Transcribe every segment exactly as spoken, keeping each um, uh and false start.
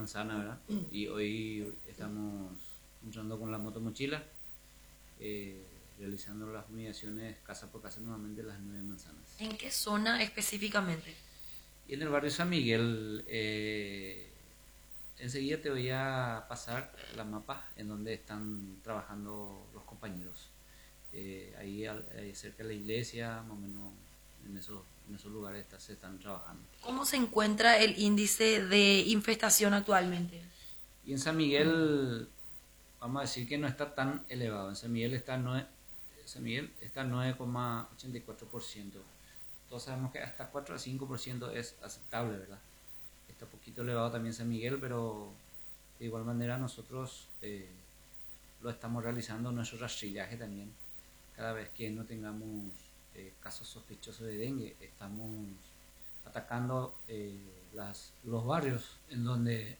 manzanas, ¿verdad? Y hoy estamos entrando con la moto mochila, eh, realizando las fumigaciones casa por casa nuevamente las nueve manzanas. ¿En qué zona específicamente? Y en el barrio San Miguel, eh, enseguida te voy a pasar la mapa en donde están trabajando los compañeros. Eh, ahí, ahí cerca de la iglesia, más o menos en esos, en esos lugares está, se están trabajando. ¿Cómo se encuentra el índice de infestación actualmente? Y en San Miguel, vamos a decir que no está tan elevado. En San Miguel está nueve, San Miguel está nueve coma ochenta y cuatro por ciento. Todos sabemos que hasta cuatro a cinco por ciento es aceptable, ¿verdad? Está un poquito elevado también San Miguel, pero de igual manera nosotros eh, lo estamos realizando nuestro rastrillaje también. Cada vez que no tengamos eh, casos sospechosos de dengue, estamos atacando eh, las, los barrios en donde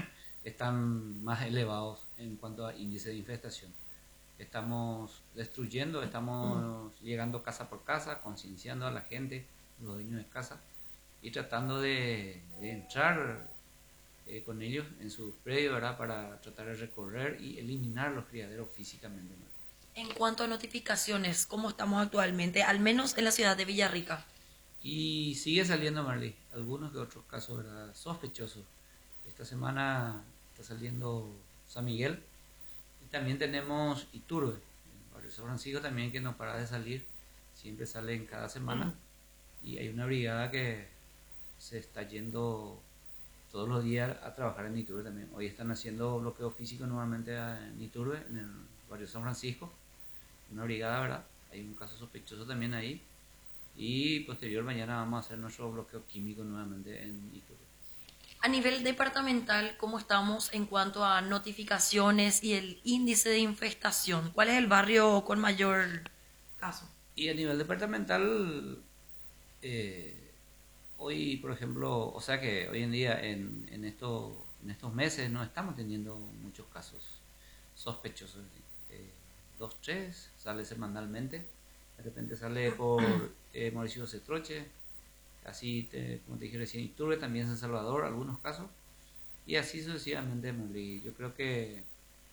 están más elevados en cuanto a índice de infestación. Estamos destruyendo, estamos llegando casa por casa, concienciando a la gente, los dueños de casa, y tratando de, de entrar eh, con ellos en sus predios, ¿verdad? Para tratar de recorrer y eliminar los criaderos físicamente, ¿verdad? En cuanto a notificaciones, ¿cómo estamos actualmente? Al menos en la ciudad de Villarrica. Y sigue saliendo, Marley, algunos que otros casos, ¿verdad? Sospechosos. Esta semana está saliendo San Miguel y también tenemos Iturbe, el barrio San Francisco también, que no para de salir, siempre salen cada semana. Mm. Y hay una brigada que se está yendo todos los días a trabajar en Iturbe también. Hoy están haciendo bloqueo físico nuevamente en Iturbe, en el barrio San Francisco, una brigada, ¿verdad? Hay un caso sospechoso también ahí. Y posterior mañana vamos a hacer nuestro bloqueo químico nuevamente en Iturbe. A nivel departamental, ¿cómo estamos en cuanto a notificaciones y el índice de infestación? ¿Cuál es el barrio con mayor caso? Y a nivel departamental, eh, hoy, por ejemplo, o sea que hoy en día en, en, esto, en estos meses no estamos teniendo muchos casos sospechosos. Eh, dos, tres, sale semanalmente. De repente sale por eh, Mauricio Cetroche, así te, como te dije recién, Iturbe, también San Salvador, algunos casos, y así sucesivamente. Yo creo que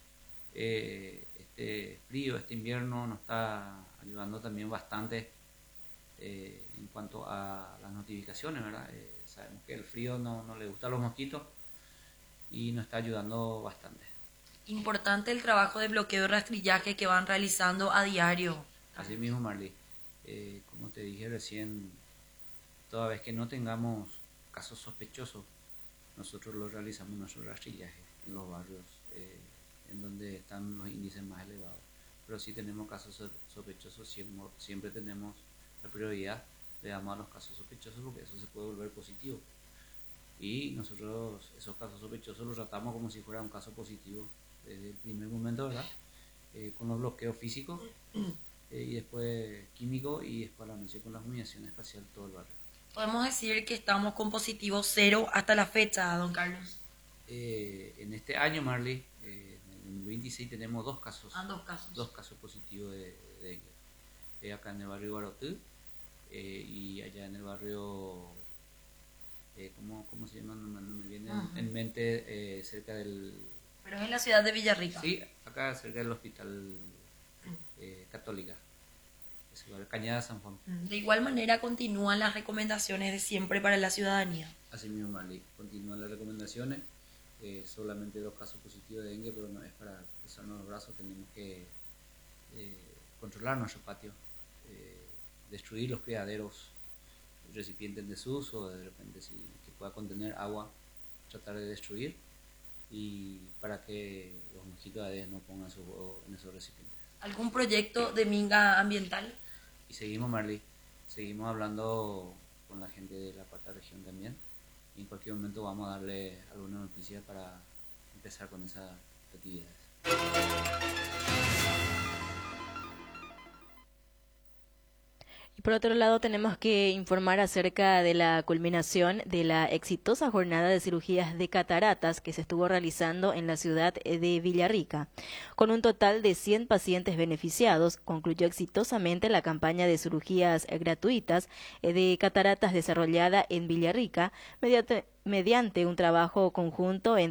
eh, este frío, este invierno nos está ayudando también bastante eh, en cuanto a las notificaciones, ¿verdad? Eh, sabemos que el frío no, no le gusta a los mosquitos y nos está ayudando bastante. Importante el trabajo de bloqueo y rastrillaje que van realizando a diario. Así mismo, Marley, eh, como te dije recién, toda vez que no tengamos casos sospechosos, nosotros lo realizamos nuestro rastrillaje en los barrios eh, en donde están los índices más elevados. Pero si tenemos casos sospechosos, siempre, siempre tenemos la prioridad, le damos a los casos sospechosos porque eso se puede volver positivo. Y nosotros esos casos sospechosos los tratamos como si fuera un caso positivo desde el primer momento, ¿verdad? Eh, con los bloqueos físicos eh, y después químicos y después la noche con la fumigación espacial todo el barrio. Podemos decir que estamos con positivo cero hasta la fecha, don Carlos. Eh, en este año, Marley, eh, en el veintiséis tenemos dos casos. Ah, dos casos. Dos casos positivos de dengue. Eh, acá en el barrio Barotú eh, y allá en el barrio, eh, ¿cómo, ¿cómo se llama? No, no me viene uh-huh. en mente, eh, cerca del... Pero es en la ciudad de Villarrica. Sí, acá cerca del hospital eh, Católica. Cañada San Juan. De igual manera continúan las recomendaciones de siempre para la ciudadanía. Así mismo, Marley, continúan las recomendaciones. Eh, solamente dos casos positivos de dengue, pero no es para cruzarnos los brazos. Tenemos que eh, controlar nuestro patio, eh, destruir los criaderos, recipientes en desuso, de repente si que pueda contener agua, tratar de destruir, y para que los mosquitos aedes no pongan su huevo en esos recipientes. ¿Algún proyecto de minga ambiental? Y seguimos, Marley, seguimos hablando con la gente de la cuarta región también, y en cualquier momento vamos a darle alguna noticia para empezar con esas actividades. Y por otro lado tenemos que informar acerca de la culminación de la exitosa jornada de cirugías de cataratas que se estuvo realizando en la ciudad de Villarrica. Con un total de cien pacientes beneficiados, concluyó exitosamente la campaña de cirugías gratuitas de cataratas desarrollada en Villarrica mediante, mediante un trabajo conjunto entre